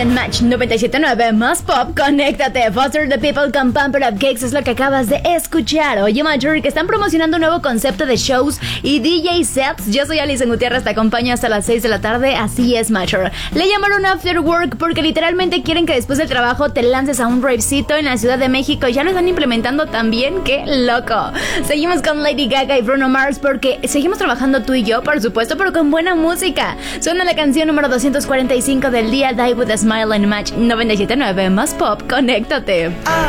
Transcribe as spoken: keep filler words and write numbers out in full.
en Match noventa y siete punto nueve más pop, conéctate. Foster the People con Pump It Up Cakes es lo que acabas de escuchar. Oye, Major, que están promocionando un nuevo concepto de shows y D J sets. Yo soy Alison Gutiérrez, te acompaño hasta las seis de la tarde. Así es, Major. Le llamaron After Work porque literalmente quieren que después del trabajo te lances a un ravecito en la Ciudad de México. Ya lo están implementando también. ¡Qué loco! Seguimos con Lady Gaga y Bruno Mars porque seguimos trabajando tú y yo, por supuesto, pero con buena música. Suena la canción número doscientos cuarenta y cinco del día, Die With A Smile en Match noventa y siete punto nueve más pop, conéctate. I